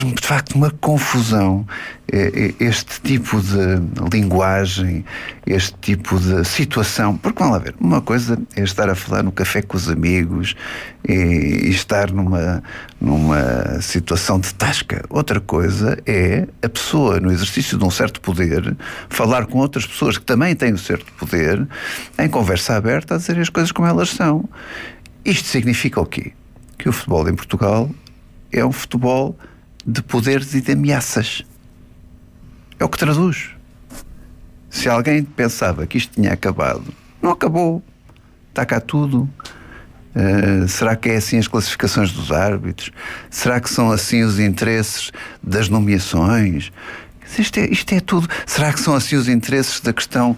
de facto uma confusão este tipo de linguagem, este tipo de situação, porque vamos lá ver, uma coisa é estar a falar no café com os amigos e estar numa situação de tasca. Outra coisa é a pessoa, no exercício de um certo poder, falar com outras pessoas que também têm um certo poder, em conversa aberta, a dizer as coisas como elas são. Isto significa o quê? Que o futebol em Portugal é um futebol de poderes e de ameaças. É o que traduz. Se alguém pensava que isto tinha acabado, não acabou. Está cá tudo. Será que é assim as classificações dos árbitros? Será que são assim os interesses das nomeações? Isto é tudo. Será que são assim os interesses da questão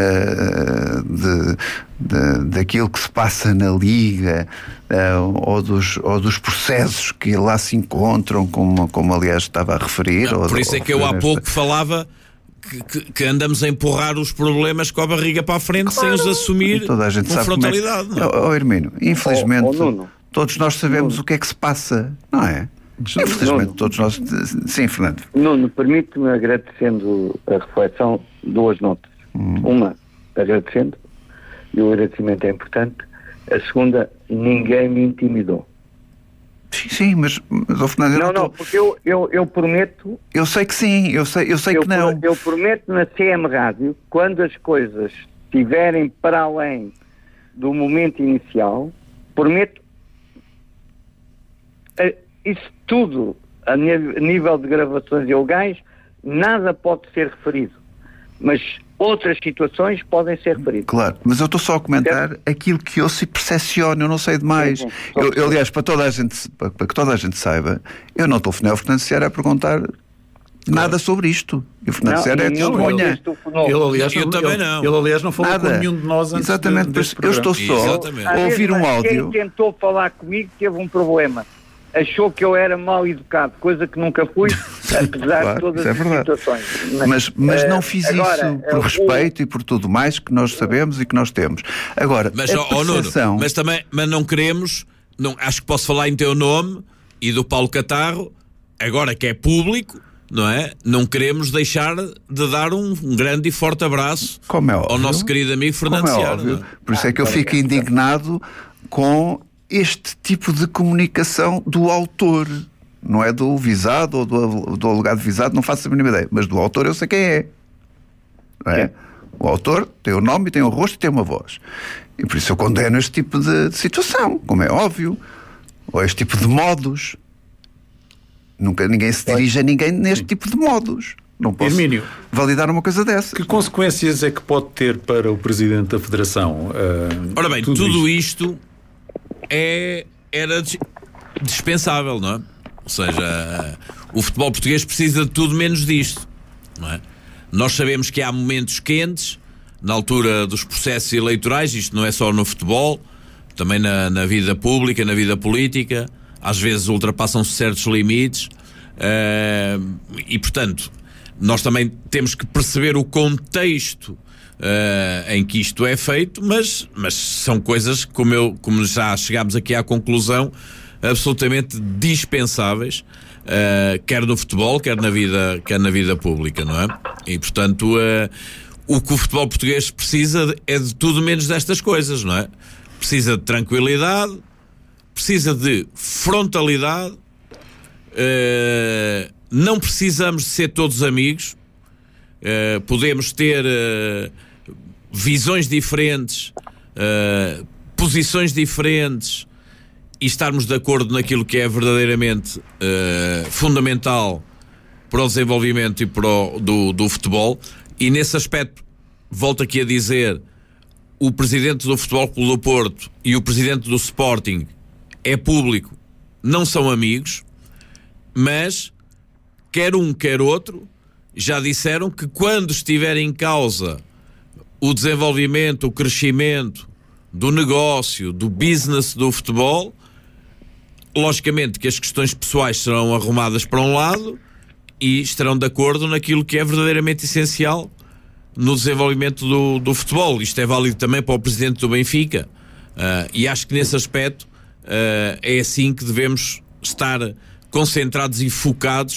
daquilo que se passa na Liga ou dos processos que lá se encontram, como aliás estava a referir? Não, por isso é que eu há pouco falava que andamos a empurrar os problemas com a barriga para a frente, claro, sem os assumir toda a gente com sabe frontalidade. Hermínio, infelizmente todos nós sabemos o que é que se passa, não é? Infelizmente todos nós... Sim, Fernando. Nuno, permite-me, agradecendo a reflexão, duas notas. Uma, agradecendo, e o agradecimento é importante. A segunda, ninguém me intimidou. Sim, mas Fernando... Não, porque eu prometo... Eu sei que sim, eu sei que não. Eu prometo na CM Rádio, quando as coisas estiverem para além do momento inicial, prometo... Isso tudo, a nível de gravações ilegais, nada pode ser referido. Mas outras situações podem ser referidas. Claro, mas eu estou só a comentar aquilo que eu se percepciono, eu não sei de mais. Aliás, para que toda a gente saiba, eu não telefonei ao Fernando Seara a perguntar nada sobre isto. E o Fernando Seara é testemunha. Eu também não. Ele, aliás, não falou com nenhum de nós antes. Exatamente, eu estou só a ouvir um áudio. Quem tentou falar comigo teve um problema. Achou que eu era mal educado, coisa que nunca fui, apesar de todas as situações. Mas não fiz isso por respeito e por tudo mais que nós sabemos e que nós temos. Agora, mas, Nuno, mas não queremos, acho que posso falar em teu nome e do Paulo Catarro, agora que é público, não é? Não queremos deixar de dar um grande e forte abraço ao nosso querido amigo Fernando Seara. Por isso é que eu fico indignado com este tipo de comunicação do autor, não é do visado ou do alegado visado, não faço a mínima ideia, mas do autor eu sei quem é, não é? O autor tem o nome, tem o rosto e tem uma voz, e por isso eu condeno este tipo de situação, como é óbvio, ou este tipo de modos. Ninguém se dirige a ninguém neste tipo de modos. Não posso validar uma coisa dessa. Que consequências é que pode ter para o Presidente da Federação? Ora bem, tudo isto era dispensável, não é? Ou seja, o futebol português precisa de tudo menos disto, não é? Nós sabemos que há momentos quentes na altura dos processos eleitorais, isto não é só no futebol, também na vida pública, na vida política, às vezes ultrapassam-se certos limites, e portanto nós também temos que perceber o contexto em que isto é feito, mas são coisas, como já chegámos aqui à conclusão, absolutamente dispensáveis, quer no futebol, quer na vida pública, não é? E portanto o que o futebol português precisa é de tudo menos destas coisas, não é? Precisa de tranquilidade, precisa de frontalidade, não precisamos de ser todos amigos, podemos ter visões diferentes, posições diferentes e estarmos de acordo naquilo que é verdadeiramente fundamental para o desenvolvimento e do futebol. E nesse aspecto, volto aqui a dizer, o presidente do Futebol Clube do Porto e o presidente do Sporting é público, não são amigos, mas quer um, quer outro, já disseram que quando estiver em causa o desenvolvimento, o crescimento do negócio, do business do futebol, logicamente que as questões pessoais serão arrumadas para um lado e estarão de acordo naquilo que é verdadeiramente essencial no desenvolvimento do futebol. Isto é válido também para o presidente do Benfica, e acho que nesse aspecto é assim que devemos estar concentrados e focados